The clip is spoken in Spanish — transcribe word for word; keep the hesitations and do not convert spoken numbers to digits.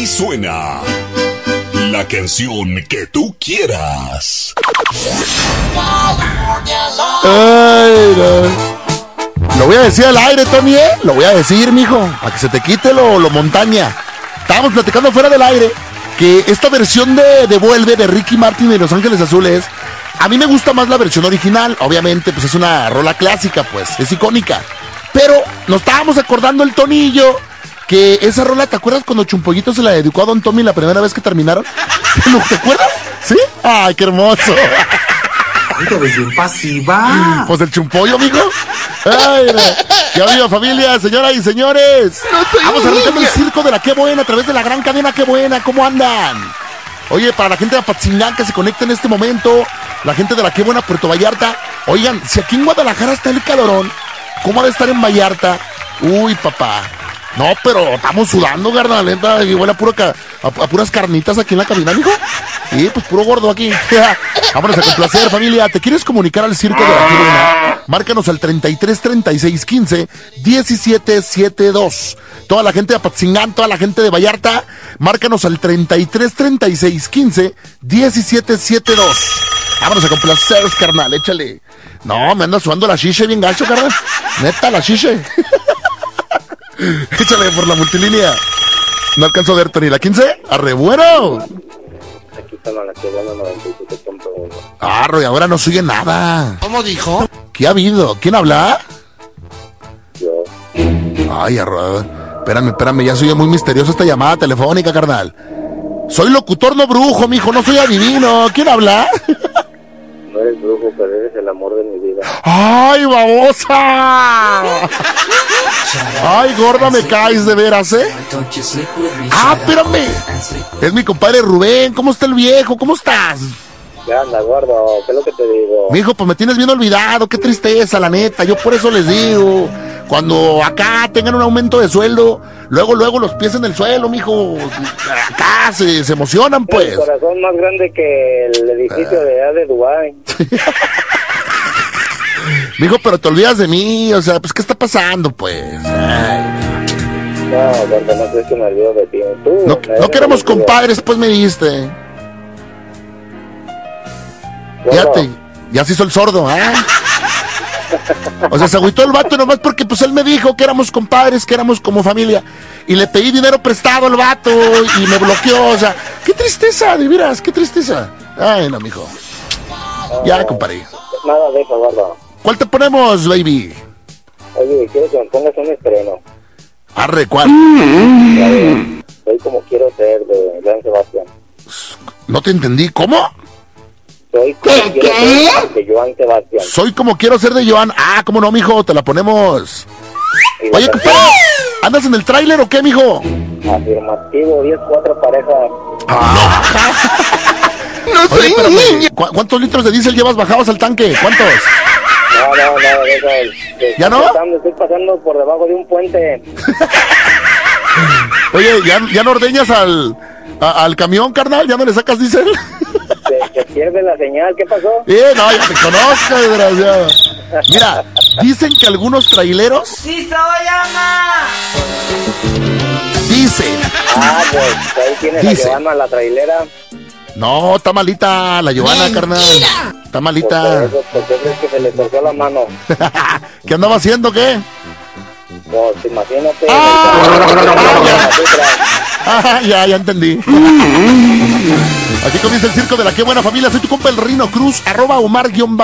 Aquí suena la canción que tú quieras. Ay, no. Lo voy a decir al aire, Tony, ¿eh? Lo voy a decir, mijo, para que se te quite lo, lo montaña. Estábamos platicando fuera del aire que esta versión de, de Vuelve de Ricky Martin y Los Ángeles Azules, a mí me gusta más la versión original. Obviamente, pues es una rola clásica, pues, es icónica. Pero nos estábamos acordando el Tonillo que esa rola, ¿te acuerdas cuando Chumpollito se la dedicó a Don Tommy la primera vez que terminaron? ¿Te acuerdas? ¿Sí? ¡Ay, qué hermoso! Hijo de bien pasiva. Pues el Chumpollo, amigo. Ay, ya viva familia, señoras y señores. Vamos arrancando el circo de la Qué Buena a través de la gran cadena Qué Buena. ¿Cómo andan? Oye, para la gente de Apatzingán que se conecta en este momento, la gente de la Qué Buena Puerto Vallarta. Oigan, si aquí en Guadalajara está el calorón, ¿cómo ha de estar en Vallarta? Uy, papá. No, pero estamos sudando, carnal, neta, y huele a, pura ca- a, a puras carnitas aquí en la cabina, amigo. Sí, pues puro gordo aquí. Vámonos a complacer, familia. ¿Te quieres comunicar al circo de la Qué Buena? Márcanos al treinta y tres, treinta y seis, quince, diecisiete setenta y dos. Toda la gente de Apatzingán, toda la gente de Vallarta, márcanos al treinta y tres, treinta y seis, quince, diecisiete setenta y dos. Vámonos a complacer, carnal, échale. No, me anda sudando la chiche bien gacho, carnal. Neta, la chiche. Échale por la multilínea. No alcanzo a ver, Tony. ¿La quince? ¡Arre, bueno! Aquí está la Qué Buena noventa y siete punto uno. Arre, ahora no sigue nada. ¿Cómo dijo? ¿Qué ha habido? ¿Quién habla? Yo. Ay, arre. Espérame, espérame. Ya soy muy misteriosa esta llamada telefónica, carnal. Soy locutor, no brujo, mijo. No soy adivino. ¿Quién habla? No eres brujo, pero eres el amor de mi vida. ¡Ay, babosa! ¡Ay, gorda, me caes de veras, eh! ¡Ah, espérame! Es mi compadre Rubén. ¿Cómo está el viejo? ¿Cómo estás? ¿Qué anda, gordo? ¿Qué es lo que te digo? Mijo, pues me tienes bien olvidado. Qué tristeza, la neta. Yo por eso les digo, cuando acá tengan un aumento de sueldo, luego, luego los pies en el suelo, mijo. Acá se, se emocionan, pues. El corazón más grande que el edificio de allá de Dubái. Mijo, pero te olvidas de mí. O sea, pues, ¿qué está pasando, pues? Ay. No, gordo, no crees que me olvido de ti. Tú, No, me no queremos olvido. compadres, pues me diste. Gordo, Fíjate, ya se hizo el sordo, ¿ah? O sea, se agüitó el vato nomás porque pues él me dijo que éramos compadres, que éramos como familia. Y le pedí dinero prestado al vato y me bloqueó, o sea, qué tristeza, de veras, qué tristeza. Ay, no, mijo. no, Ya, compadre. Nada de eso, gordo. ¿Cuál te ponemos, baby? Oye, quiero que me pongas un estreno. Arre, ¿cuál? Ya ves, soy como quiero ser de Joan Sebastián. No te entendí, ¿cómo? Soy como quiero ser de Joan Sebastián. Soy como quiero ser de Joan. Ah, ¿cómo no, mijo? Te la ponemos. Y la Oye, canción, compadre, ¿andas en el tráiler o qué, mijo? afirmativo, diez cuatro parejas. Ah. No soy Oye, espérame, niña. ¿cu- ¿cuántos litros de diésel llevas bajados al tanque? ¿Cuántos? No, no, no, eso es- es- ¿Ya no? Estoy pasando, estoy pasando por debajo de un puente. Oye, ¿ya, ya no ordeñas al, a- al camión, carnal? ¿Ya no le sacas diésel? Se, se pierde la señal, ¿qué pasó? Eh, no, ya te conozco, desgraciado. Mira, dicen que algunos traileros... ¡Sí soy Ana! Dicen... Ah, pues ahí tienes Dice. a Joana, la trailera. No, está malita la Giovanna, ¡Mentira! carnal. Está Pues por malita. eso, ¿por qué crees que se le torció la mano? ¿Qué andaba haciendo, qué? Pues imagínate. Ah, Ah, ya, ya entendí. Aquí comienza el circo de la Qué Buena Familia. Soy tu compa el Rino Cruz, arroba Omar guión